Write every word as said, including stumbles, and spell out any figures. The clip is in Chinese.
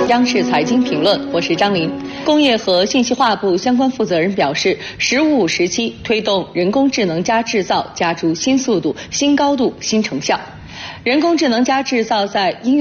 央视财经评论，我是张琳。工业和信息化部相关负责人表示，“十五五”时期推动人工智能加制造加出新速度、新高度、新成效。人工智能加制造在应用